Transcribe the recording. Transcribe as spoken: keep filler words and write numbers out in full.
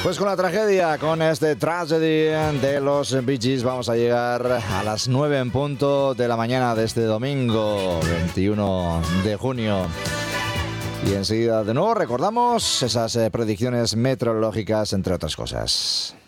Pues con la tragedia, con este tragedy de los Bee Gees, vamos a llegar a las nueve en punto de la mañana de este domingo veintiuno de junio. Y enseguida de nuevo recordamos esas eh, predicciones meteorológicas, entre otras cosas.